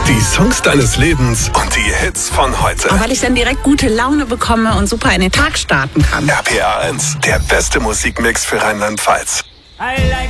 Die Songs deines Lebens und die Hits von heute. Weil ich dann direkt gute Laune bekomme und super in den Tag starten kann. RPA 1, der beste Musikmix für Rheinland-Pfalz.